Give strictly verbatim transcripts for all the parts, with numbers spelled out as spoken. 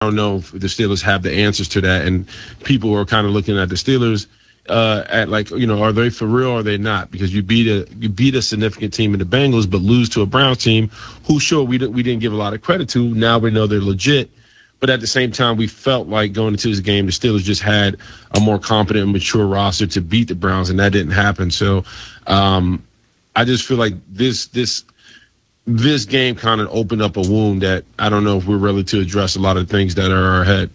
I don't know if the Steelers have the answers to that, and people are kind of looking at the Steelers uh, at like, you know, are they for real or are they not? Because you beat a you beat a significant team in the Bengals, but lose to a Browns team who, sure, we didn't we didn't give a lot of credit to. Now we know they're legit, but at the same time, we felt like going into this game, the Steelers just had a more competent and mature roster to beat the Browns, and that didn't happen. So um, I just feel like this this. This game kind of opened up a wound that I don't know if we're ready to address a lot of things that are ahead.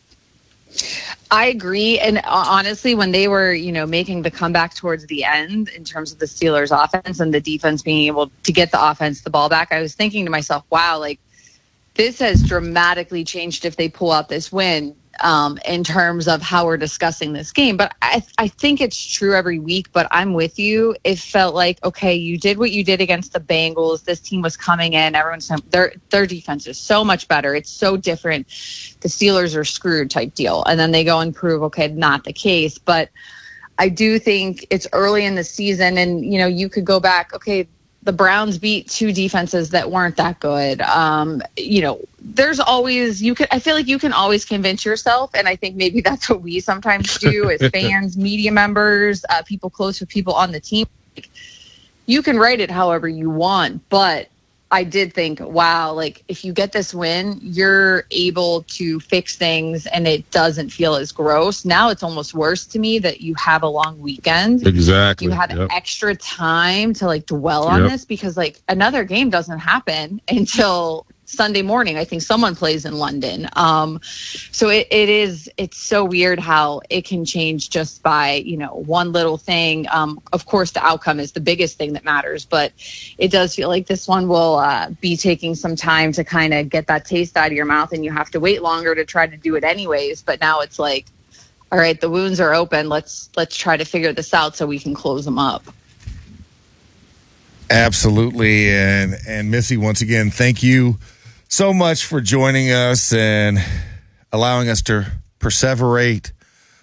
I agree. And honestly, when they were, you know, making the comeback towards the end in terms of the Steelers offense and the defense being able to get the offense the ball back, I was thinking to myself, wow, like this has dramatically changed if they pull out this win. Um, in terms of how we're discussing this game. But I, I think it's true every week, but I'm with you. It felt like, okay, you did what you did against the Bengals. This team was coming in. Everyone's their their defense is so much better. It's so different. The Steelers are screwed type deal. And then they go and prove, okay, not the case. But I do think it's early in the season and, you know, you could go back, okay, the Browns beat two defenses that weren't that good. Um, you know, there's always, you can, I feel like you can always convince yourself. And I think maybe that's what we sometimes do as fans, media members, uh, people close with people on the team. You can write it however you want, but I did think, wow, like if you get this win, you're able to fix things and it doesn't feel as gross. Now it's almost worse to me that you have a long weekend. Exactly. You had yep. extra time to like dwell on yep. this because like another game doesn't happen until Sunday morning. I think someone plays in London. Um, so it, it is, it's so weird how it can change just by, you know, one little thing. Um, of course, the outcome is the biggest thing that matters, but it does feel like this one will uh, be taking some time to kind of get that taste out of your mouth and you have to wait longer to try to do it anyways. But now it's like, all right, the wounds are open. Let's, let's try to figure this out so we can close them up. Absolutely. And, and Missy, once again, thank you so much for joining us and allowing us to perseverate,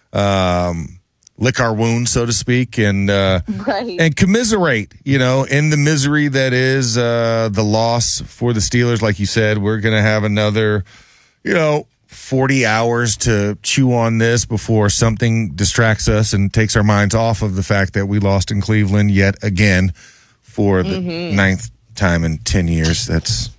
um, lick our wounds, so to speak, and uh, right. and commiserate, you know, in the misery that is uh, the loss for the Steelers. Like you said, we're going to have another, you know, forty hours to chew on this before something distracts us and takes our minds off of the fact that we lost in Cleveland yet again for the mm-hmm. ninth time in ten years. That's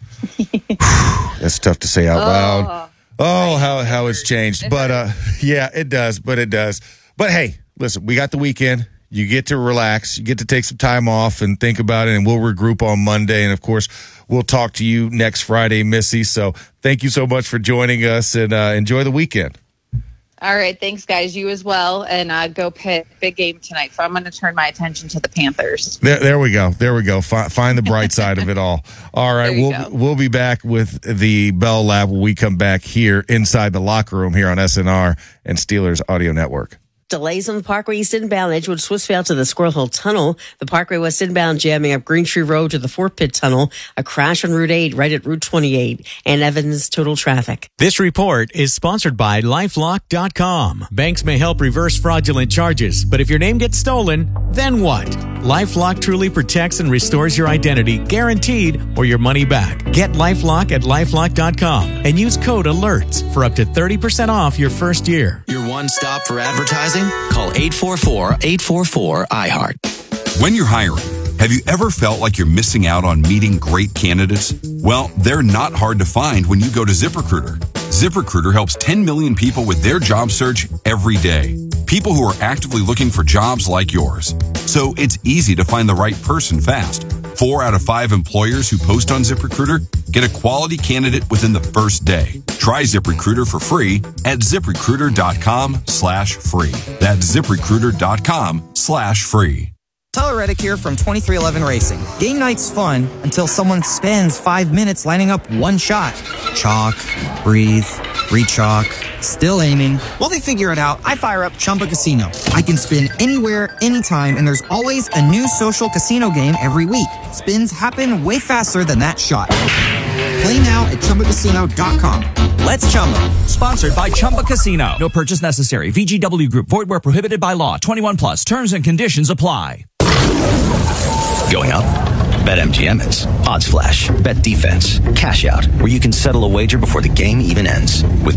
that's tough to say out loud. Oh, oh how how it's changed. But uh, yeah, it does. But it does. But hey, listen, we got the weekend. You get to relax. You get to take some time off and think about it. And we'll regroup on Monday. And of course, we'll talk to you next Friday, Missy. So thank you so much for joining us and uh, enjoy the weekend. All right. Thanks, guys. You as well. And uh, go Pitt. Big game tonight. So I'm going to turn my attention to the Panthers. There, there we go. There we go. Find, find the bright side of it all. All right. We'll go. we'll be back with the Bell Lab when we come back here inside the locker room here on S N R and Steelers Audio Network. Delays on the Parkway East inbound, Edgewood Swissvale to the Squirrel Hill Tunnel. The Parkway West inbound jamming up Green Tree Road to the Fort Pitt Tunnel. A crash on Route eight right at Route twenty-eight. And Evans total traffic. This report is sponsored by LifeLock dot com. Banks may help reverse fraudulent charges, but if your name gets stolen, then what? LifeLock truly protects and restores your identity, guaranteed, or your money back. Get LifeLock at LifeLock dot com and use code ALERTS for up to thirty percent off your first year. Your one stop for advertising? Call eight four four, eight four four, I heart. When you're hiring, have you ever felt like you're missing out on meeting great candidates? Well, they're not hard to find when you go to ZipRecruiter. ZipRecruiter helps ten million people with their job search every day. People who are actively looking for jobs like yours. So it's easy to find the right person fast. Four out of five employers who post on ZipRecruiter get a quality candidate within the first day. Try ZipRecruiter for free at ZipRecruiter.com slash free. That's ZipRecruiter.com slash free. Tyler Reddick here from twenty-three eleven Racing. Game night's fun until someone spends five minutes lining up one shot. Chalk, breathe, re-chalk, still aiming. While they figure it out, I fire up Chumba Casino. I can spin anywhere, anytime, and there's always a new social casino game every week. Spins happen way faster than that shot. Play now at Chumba Casino dot com. Let's Chumba. Sponsored by Chumba Casino. No purchase necessary. V G W Group. Void where prohibited by law. twenty-one plus. Terms and conditions apply. Going up? BetMGM, it's Odds Flash, Bet Defense, Cash Out, where you can settle a wager before the game even ends. With